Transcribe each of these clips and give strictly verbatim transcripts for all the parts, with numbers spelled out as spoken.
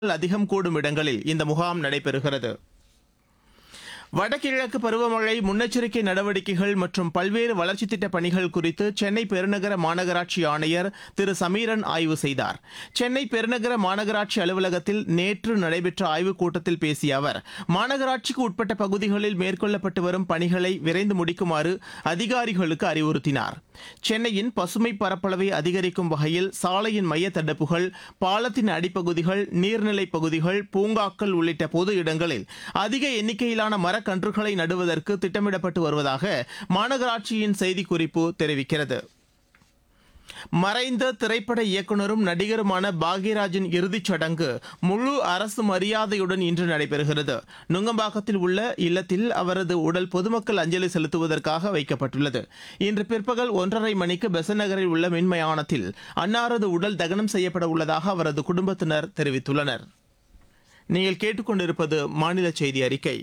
அதிகம் கூடும் இடங்களில் இந்த முகாம் நடைபெறுகிறது. வடகிழக்கு பருவமழை முன்னெச்சரிக்கை நடவடிக்கைகள் மற்றும் பல்வேறு வளர்ச்சித் திட்டப் பணிகள் குறித்து சென்னை பெருநகர மாநகராட்சி ஆணையர் திரு சமீரன் ஆய்வு செய்தார். சென்னை பெருநகர மாநகராட்சி அலுவலகத்தில் நேற்று நடைபெற்ற ஆய்வுக் கூட்டத்தில் பேசிய அவர், மாநகராட்சிக்கு உட்பட்ட பகுதிகளில் மேற்கொள்ளப்பட்டு வரும் பணிகளை விரைந்து முடிக்குமாறு அதிகாரிகளுக்கு அறிவுறுத்தினார். சென்னையின் பசுமை பரப்பளவை அதிகரிக்கும் வகையில் சாலையின் மைய தடுப்புகள், பாலத்தின் அடிப்பகுதிகள், நீர்நிலைப் பகுதிகள், பூங்காக்கள் உள்ளிட்ட பொது இடங்களில் அதிக எண்ணிக்கையிலான மரக்கன்றுகளை நடுவதற்கு திட்டமிடப்பட்டு வருவதாக மாநகராட்சியின் செய்திக்குறிப்பு தெரிவிக்கிறது. மறைந்த திரைப்பட இயக்குநரும் நடிகருமான பாக்யராஜின் இறுதிச் சடங்கு முழு அரசு மரியாதையுடன் இன்று நடைபெறுகிறது. நுங்கம்பாக்கத்தில் உள்ள இல்லத்தில் அவரது உடல் பொதுமக்கள் அஞ்சலி செலுத்துவதற்காக வைக்கப்பட்டுள்ளது. இன்று பிற்பகல் ஒன்றரை மணிக்கு பெசன்ட் நகரில் உள்ள மின்மயானத்தில் அன்னாரது உடல் தகனம் செய்யப்பட உள்ளதாக அவரது குடும்பத்தினர் தெரிவித்துள்ளனர். நீங்கள் கேட்டுக்கொண்டிருப்பது மாநில செய்தி அறிக்கை.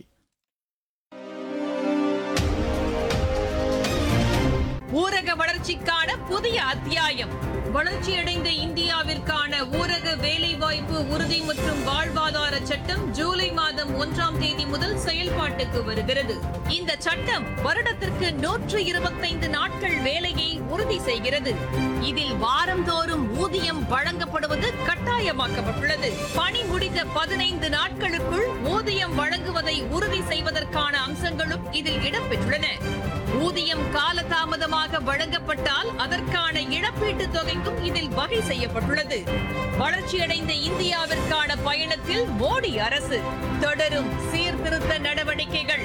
ஊரக வளர்ச்சிக்கான புதிய அத்தியாயம். வளர்ச்சியடைந்த இந்தியாவிற்கான ஊரக வேலைவாய்ப்பு உறுதி மற்றும் வாழ்வாதார சட்டம் ஜூலை மாதம் ஒன்றாம் தேதி முதல் செயல்பாட்டுக்கு வருகிறது. இந்த சட்டம் வருடத்திற்கு நூற்று இருபத்தைந்து நாட்கள் வேலையை உறுதி செய்கிறது. இதில் வாரந்தோறும் ஊதியம் வழங்கப்படுவது கட்டாயமாக்கப்பட்டுள்ளது. பணி முடிந்த பதினைந்து நாட்களுக்குள் ஊதியம் வழங்குவதை உறுதி செய்வதற்கான அம்சங்களும் இதில் இடம்பெற்றுள்ளன. ஊதியம் காலதாமதமாக வழங்கப்பட்டால் அதற்கான இழப்பீட்டுத் தொகைக்கும் இதில் வகை செய்யப்பட்டுள்ளது. வளர்ச்சியடைந்த இந்தியாவிற்கான பயணத்தில் மோடி அரசு தொடரும் சீர்திருத்த நடவடிக்கைகள்.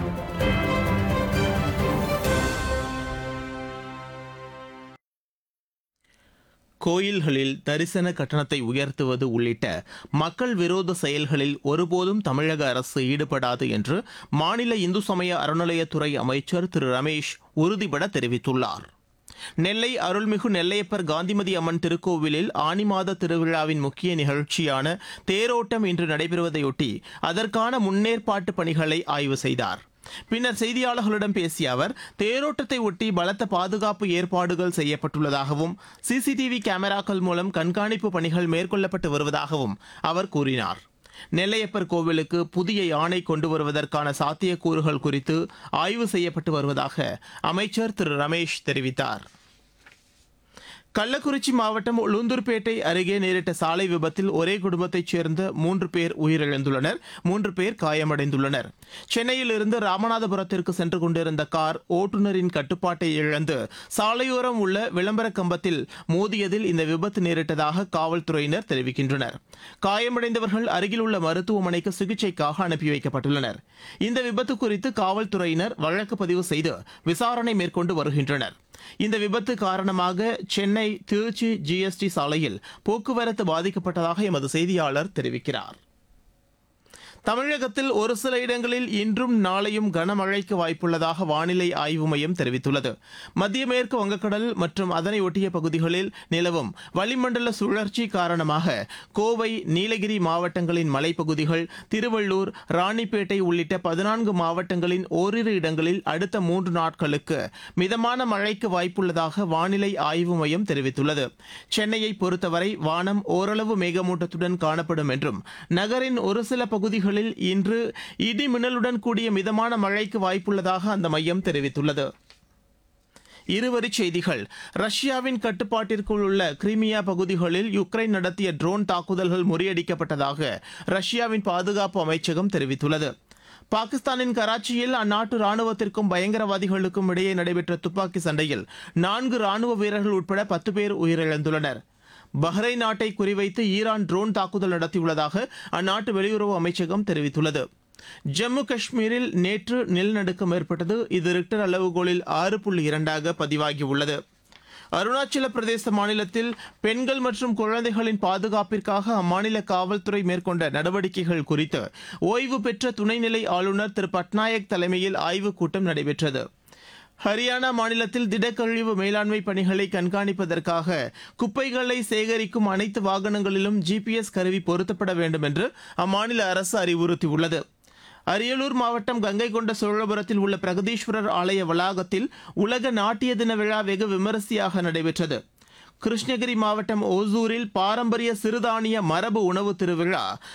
கோயில்களில் தரிசன கட்டணத்தை உயர்த்துவது உள்ளிட்ட மக்கள் விரோத செயல்களில் ஒருபோதும் தமிழக அரசு ஈடுபடாது என்று மாநில இந்து சமய அறநிலையத்துறை அமைச்சர் திரு ரமேஷ் உறுதிபட தெரிவித்துள்ளார். நெல்லை அருள்மிகு நெல்லையப்பர் காந்திமதி அம்மன் திருக்கோவிலில் ஆனி மாத திருவிழாவின் முக்கிய நிகழ்ச்சியான தேரோட்டம் இன்று நடைபெறுவதையொட்டி அதற்கான முன்னேற்பாட்டு பணிகளை ஆய்வு செய்தார். பின்னர் செய்தியாளர்களிடம் பேசிய அவர், தேரோட்டத்தை ஒட்டி பலத்த பாதுகாப்பு ஏற்பாடுகள் செய்யப்பட்டுள்ளதாகவும் சிசிடிவி கேமராக்கள் மூலம் கண்காணிப்பு பணிகள் மேற்கொள்ளப்பட்டு வருவதாகவும் அவர் கூறினார். நெல்லையப்பர் கோவிலுக்கு புதிய யானை கொண்டு வருவதற்கான சாத்தியக்கூறுகள் குறித்து ஆய்வு செய்யப்பட்டு வருவதாக அமைச்சர் திரு ரமேஷ் தெரிவித்தார். கள்ளக்குறிச்சி மாவட்டம் உளுந்தூர்பேட்டை அருகே நேரிட்ட சாலை விபத்தில் ஒரே குடும்பத்தைச் சேர்ந்த மூன்று பேர் உயிரிழந்துள்ளனர். மூன்று பேர் காயமடைந்துள்ளனர். சென்னையில் இருந்து ராமநாதபுரத்திற்கு சென்று கொண்டிருந்த கார் ஓட்டுநரின் கட்டுப்பாட்டை இழந்து சாலையோரம் உள்ள விளம்பர கம்பத்தில் மோதியதில் இந்த விபத்து நேரிட்டதாக காவல்துறையினர் தெரிவிக்கின்றனர். காயமடைந்தவர்கள் அருகில் உள்ள மருத்துவமனைக்கு சிகிச்சைக்காக அனுப்பி வைக்கப்பட்டுள்ளனர். இந்த விபத்து குறித்து காவல்துறையினர் வழக்கு பதிவு செய்து விசாரணை மேற்கொண்டு வருகின்றனர். இந்த விபத்து காரணமாக சென்னை திருச்சி ஜிஎஸ்டி சாலையில் போக்குவரத்து பாதிக்கப்பட்டதாக எமது செய்தியாளர் தெரிவிக்கிறார். தமிழகத்தில் ஒரு சில இடங்களில் இன்றும் நாளையும் கனமழைக்கு வாய்ப்புள்ளதாக வானிலை ஆய்வு மையம் தெரிவித்துள்ளது. மத்திய மேற்கு வங்கக்கடல் மற்றும் அதனை ஒட்டிய பகுதிகளில் நிலவும் வளிமண்டல சுழற்சி காரணமாக கோவை, நீலகிரி மாவட்டங்களின் மலைப்பகுதிகள், திருவள்ளூர், ராணிப்பேட்டை உள்ளிட்ட பதினான்கு மாவட்டங்களின் ஓரிரு இடங்களில் அடுத்த மூன்று நாட்களுக்கு மிதமான மழைக்கு வாய்ப்புள்ளதாக வானிலை ஆய்வு மையம் தெரிவித்துள்ளது. சென்னையை பொறுத்தவரை வானம் ஓரளவு மேகமூட்டத்துடன் காணப்படும் என்றும் நகரின் ஒரு சில பகுதிகளில் இன்று இடி மின்னலுடன் கூடிய மிதமான மழைக்கு வாய்ப்புள்ளதாக அந்த மையம் தெரிவித்துள்ளது. இருவரிச் செய்திகள். ரஷ்யாவின் கட்டுப்பாட்டிற்குள் உள்ள கிரிமியா பகுதிகளில் யுக்ரைன் நடத்திய ட்ரோன் தாக்குதல்கள் முறியடிக்கப்பட்டதாக ரஷ்யாவின் பாதுகாப்பு அமைச்சகம் தெரிவித்துள்ளது. பாகிஸ்தானின் கராச்சியில் அந்நாட்டு ராணுவத்திற்கும் பயங்கரவாதிகளுக்கும் இடையே நடைபெற்ற துப்பாக்கி சண்டையில் நான்கு ராணுவ வீரர்கள் உட்பட பத்து பேர் உயிரிழந்துள்ளனர். பஹ்ரைன் நாட்டை குறிவைத்து ஈரான் ட்ரோன் தாக்குதல் நடத்தியுள்ளதாக அந்நாட்டு வெளியுறவு அமைச்சகம் தெரிவித்துள்ளது. ஜம்மு காஷ்மீரில் நேற்று நிலநடுக்கம் ஏற்பட்டது. இது ரிக்டர் அளவுகோலில் ஆறு புள்ளி இரண்டாக பதிவாகியுள்ளது. அருணாச்சல பிரதேச மாநிலத்தில் பெண்கள் மற்றும் குழந்தைகளின் பாதுகாப்பிற்காக அம்மாநில காவல்துறை மேற்கொண்ட நடவடிக்கைகள் குறித்து ஓய்வு பெற்ற துணைநிலை ஆளுநர் திரு பட்நாயக் தலைமையில் ஆய்வுக் கூட்டம் நடைபெற்றது. ஹரியானா மாநிலத்தில் திடக்கழிவு மேலாண்மை பணிகளை கண்காணிப்பதற்காக குப்பைகளை சேகரிக்கும் அனைத்து வாகனங்களிலும் ஜிபிஎஸ் கருவி பொருத்தப்பட வேண்டும் என்று அம்மாநில அரசு அறிவுறுத்தியுள்ளது. அரியலூர் மாவட்டம் கங்கை கொண்ட சோழபுரத்தில் உள்ள பிரகதீஸ்வரர் ஆலய வளாகத்தில் உலக நாட்டிய தின விழா வெகு விமரிசையாக நடைபெற்றது. கிருஷ்ணகிரி மாவட்டம் ஓசூரில் பாரம்பரிய சிறுதானிய மரபு உணவு திருவிழா